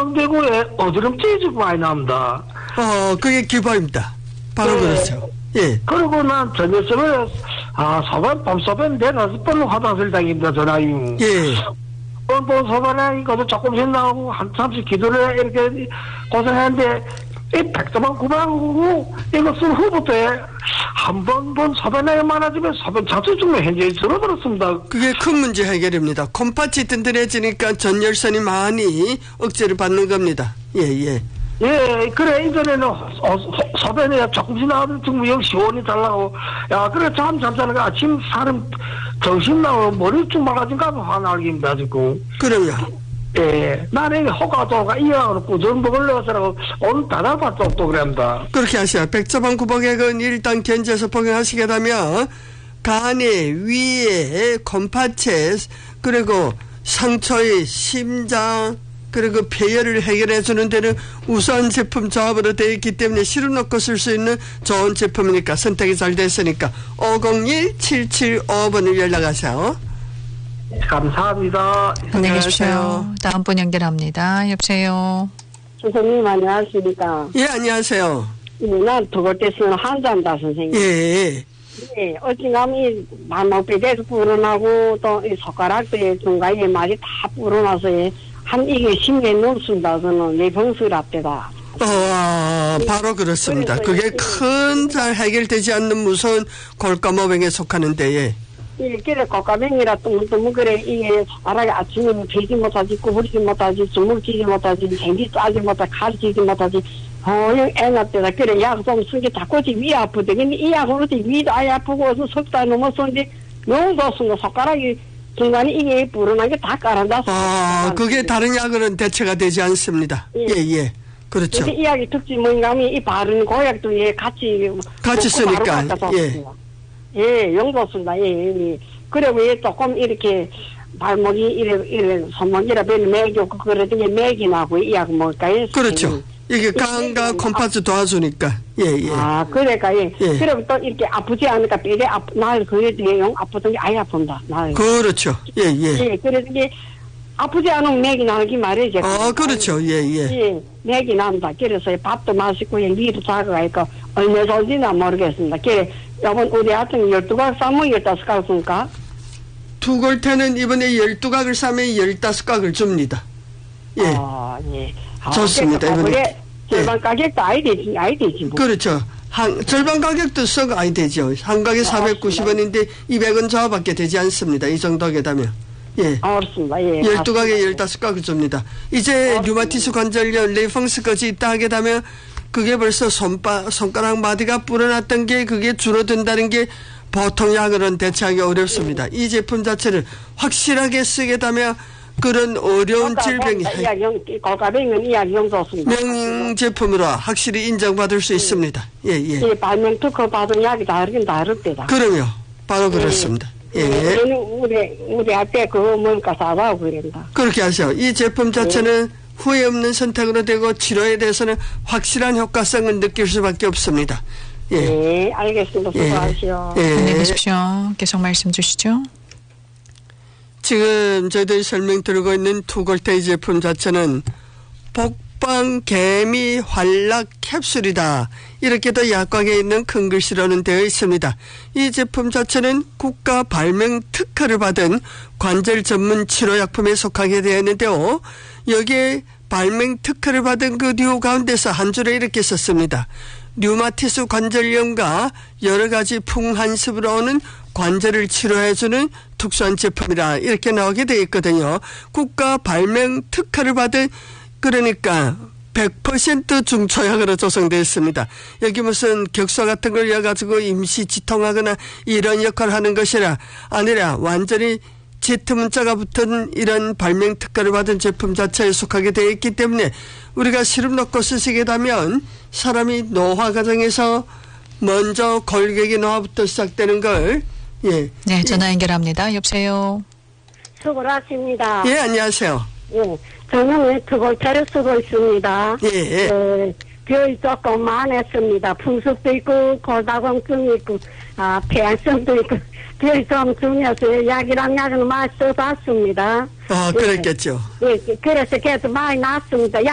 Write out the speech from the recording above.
중앙대구에 어드름 찌집 많이 납니다. 그게 기부입니다. 바로 네. 그렇죠. 예. 그리고 난 저녁에 밤소변 4-5번 화장실 다닙니다. 전화용. 예. 뻔뻔 소변에 이것도 조금씩 나오고 한참씩 기도를 이렇게 고생하는데 이 백도만 구방하고 이것은 후부터 한 번 소변이 많아지면 소변 자주 중에 현재 줄어들었습니다. 그게 큰 문제 해결입니다. 콩팥이 든든해지니까 전열선이 많이 억제를 받는 겁니다. 예, 예. 예, 그래, 이전에는 소변이 조금씩 나오던 정말 영 시원히 달라고. 야, 그래, 잠자는 거 아침 사람 정신 나오고 머리 쭉 막아진가 봐, 화나기입니다, 지금. 그럼요. 예, 나는 호가도가 이왕으로 꾸준히 먹으려고 오늘 닫아봤죠, 또 그럽니다. 그렇게 하세요. 백서방 구복액은 일단 견제해서 복용하시게 되면 간에, 위에, 콩팥에, 그리고 상처의 심장, 그리고 폐혈을 해결해 주는 데는 우수한 제품 조합으로 되어 있기 때문에 시름 넣고 쓸 수 있는 좋은 제품이니까 선택이 잘 됐으니까 501-775번을 연락하세요. 감사합니다. 안녕히 계십시오. 다음 분 연결합니다. 여보세요. 선생님 안녕하십니까? 예, 안녕하세요. 난 두골대수는 한잔다 선생님. 예. 예, 어찌가면 이 발목뼈에서 불어나고 또 이 손가락도 중간에 말이 다 불어나서 한 이게 10년 넘습니다. 저는 내 병실 앞에다. 바로 그렇습니다. 그게 큰 잘 해결되지 않는 무서운 골감호병에 속하는데, 예. 예, 그래, 꽃가병이라 뚱뚱 그래, 이게 손가락에 아침에 베지 못하지, 구부리지 못하지, 주물지지 못하지, 생지 짜지 못하지, 칼지지 못하지, 애나 때다. 그래, 약 좀 쓰게 자꾸지 위 아프대. 근데 이 약으로 위도 아예 아프고, 석달 넘어서는데, 너무 좋습니다. 손가락이 중간에 이게 불어나게 다 깔아놨어. 그게 다른 약으로는 대체가 되지 않습니다. 예. 그렇죠. 이 약의 특징 뭔가 하면 이 바른 고약도 같이 쓰니까, 예, 용좋습니다. 예. 그리고 얘 조금 이렇게 발목이 이래 손목이라 별로 매기고 그러더니 맥이 나고 이 약 뭘까요? 그렇죠. 이게 간과 콩팥을 도와주니까. 예. 그러니까 예. 그리고 또 이렇게 아프지 않으니까 뼈에 날 그에 대해 아프던 게 아예 아픈다. 날. 그렇죠. 예. 예, 그래서 이게 아프지 않으면 맥이 나기 말이죠. 그렇죠. 예. 맥이 난다. 그래서 밥도 맛있고 위도 작아가 있고 얼마 sol지나 모르겠습니다. 그래 이번 우리 아침 12각 싸면 15각 씁니까? 투골태는 이번에 12각을 싸면 15각을 줍니다. 예. 예. 좋습니다. 이번에. 절반 가격도 아이 되지. 뭐. 그렇죠. 절반 가격도 썩 아이 되죠. 한 각에 490원인데 200원 저하밖에 되지 않습니다. 이 정도 하게되면. 예. 그렇습니다. 예. 12각에 15각을 줍니다. 이제 류마티스 관절염, 레이펑스까지 있다 하게 되면 그게 벌써 손가락 마디가 불어났던 게 그게 줄어든다는 게 보통 약으로는 대체하기 어렵습니다. 이 제품 자체를 확실하게 쓰게 되면 그런 어려운 질병이 고가병은 이 약이 좋습니다. 명제품으로 확실히 인정받을 수 있습니다. 예. 발명 특허 받은 약이 다르대다. 그럼요. 바로 그렇습니다. 예. 우리 앞에 그거 뭔가 사가고 그런다. 그렇게 하세요. 이 제품 자체는 후회 없는 선택으로 되고 치료에 대해서는 확실한 효과성을 느낄 수밖에 없습니다. 예, 알겠습니다. 수고하시오. 안녕히 계십시오. 계속 말씀 주시죠. 지금 저희들이 설명드리고 있는 투골테이 제품 자체는 복방 개미 활락 캡슐이다. 이렇게도 약관에 있는 큰 글씨로는 되어 있습니다. 이 제품 자체는 국가 발명 특허를 받은 관절 전문 치료약품에 속하게 되어 있는데요. 여기에 발명 특허를 받은 그 류 가운데서 한 줄에 이렇게 썼습니다. 류마티스 관절염과 여러 가지 풍한습으로 오는 관절을 치료해주는 특수한 제품이라 이렇게 나오게 되어 있거든요. 국가 발명 특허를 받은 그러니까 100% 중초약으로 조성되어 있습니다. 여기 무슨 격소 같은 걸 여가지고 임시 지통하거나 이런 역할을 하는 것이라 아니라 완전히 제트문자가 붙은 이런 발명 특허를 받은 제품 자체에 속하게 되어 있기 때문에 우리가 시름 넣고 쓰시게 되면 사람이 노화 과정에서 먼저 골격의 노화부터 시작되는 걸 네, 전화 연결합니다. 여보세요. 수고하십니다. 예, 안녕하세요. 예, 저는 투골테를 쓰고 있습니다. 예. 뼈이 조금 많았습니다. 풍습도 있고 골다공증이 있고 폐활성도 있고 뼈이 좀 중요해서 약이랑 약은 많이 써봤습니다. 그랬겠죠. 예, 그래서 계속 많이 났습니다.